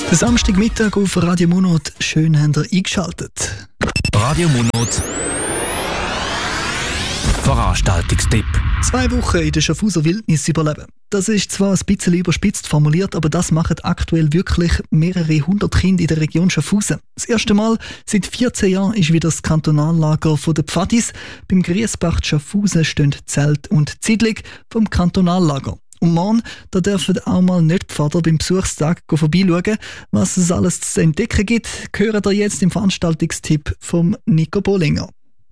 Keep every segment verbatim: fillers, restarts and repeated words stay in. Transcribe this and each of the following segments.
Der Samstagmittag auf Radio Monat. Schön habt ihr eingeschaltet. Radio Monat Veranstaltungstipp. Zwei Wochen in der Schaffhauser Wildnis überleben. Das ist zwar ein bisschen überspitzt formuliert, aber das machen aktuell wirklich mehrere hundert Kinder in der Region Schaffhausen. Das erste Mal seit vierzehn Jahren ist wieder das Kantonallager der Pfadis. Beim Griesbach Schaffhausen stehen Zelt und Siedlung vom Kantonallager. Und morgen, da dürfen auch mal nicht die Pfader beim Besuchstag vorbeischauen. Was es alles zu entdecken gibt, hören ihr jetzt im Veranstaltungstipp von Nico Bollinger.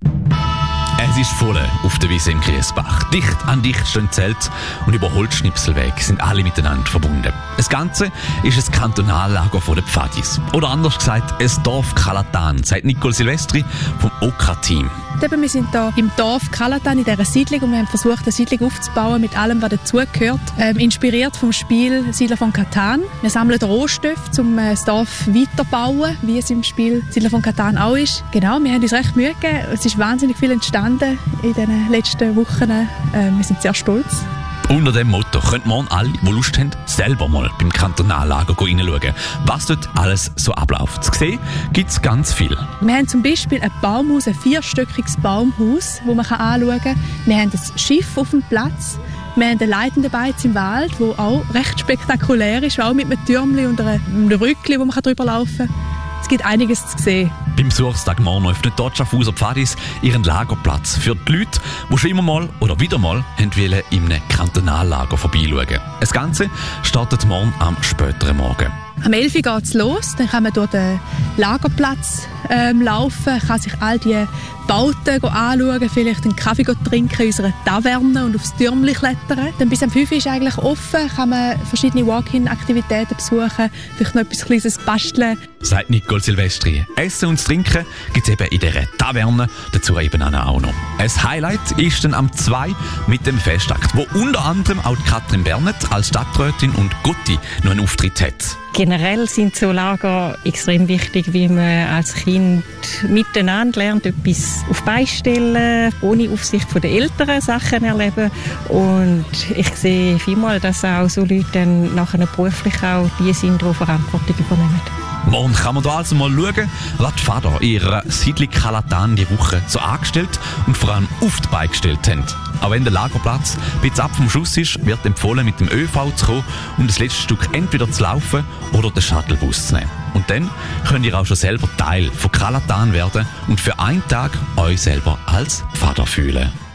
Es ist voll auf der Wiese im Griesbach. Dicht an dicht stehen Zelte und über Holzschnipselweg sind alle miteinander verbunden. Das Ganze ist ein Kantonallager der Pfadis. Oder anders gesagt, ein Dorf Kalatan, sagt Nicole Silvestri vom O K A-Team. Wir sind hier im Dorf Kalatan, in dieser Siedlung, und wir haben versucht, eine Siedlung aufzubauen mit allem, was dazugehört. Ähm, inspiriert vom Spiel Siedler von Catan. Wir sammeln Rohstoffe, um das Dorf weiterzubauen, wie es im Spiel Siedler von Catan auch ist. Genau, wir haben uns recht Mühe gegeben. Es ist wahnsinnig viel entstanden in den letzten Wochen. Ähm, wir sind sehr stolz. Unter dem Motto können morgen alle, die Lust haben, selber mal beim Kantonallager reinschauen, was dort alles so abläuft. Zu sehen gibt es ganz viel. Wir haben zum Beispiel ein Baumhaus, ein vierstöckiges Baumhaus, das man anschauen kann. Wir haben ein Schiff auf dem Platz. Wir haben einen leitenden Beiz im Wald, der auch recht spektakulär ist, auch mit einem Türmchen und einem Rückli, wo man drüber laufen kann. Es gibt einiges zu sehen. Beim Besuchstag morgen öffnet dort die Schaffhauser Pfadis ihren Lagerplatz für die Leute, die schon immer mal oder wieder mal wollen, in einem Kantonallager vorbeischauen. Das Ganze startet morgen am späteren Morgen. Am elf Uhr geht es los, dann kann man durch den Lagerplatz ähm, laufen, kann sich all die Bauten anschauen, vielleicht einen Kaffee trinken in unserer Taverne und aufs Türmchen klettern. Dann bis am fünf Uhr ist eigentlich offen, kann man verschiedene Walk-in-Aktivitäten besuchen, vielleicht noch etwas Kleines basteln. Sagt Nicole Silvestri. Essen und Trinken gibt es eben in dieser Taverne, dazu eben auch noch. Ein Highlight ist dann am zwei mit dem Festakt, wo unter anderem auch Katrin Bernet als Stadträtin und Gotti noch einen Auftritt hat. Generell sind so Lager extrem wichtig, wie man als Kind miteinander lernt, etwas auf die Beine stellen, ohne Aufsicht der Eltern Sachen erleben. Und ich sehe vielmal, dass auch so Leute dann nachher beruflich auch die sind, die Verantwortung übernehmen. Morgen kann man da also mal schauen, was die Pfader in ihrer Siedlung Kalatan die Woche so angestellt und vor allem auf die Beine gestellt haben. Auch wenn der Lagerplatz ein bisschen ab vom Schuss ist, wird empfohlen, mit dem ÖV zu kommen und das letzte Stück entweder zu laufen oder den Shuttlebus zu nehmen. Und dann könnt ihr auch schon selber Teil von Kalatan werden und für einen Tag euch selber als Pfader fühlen.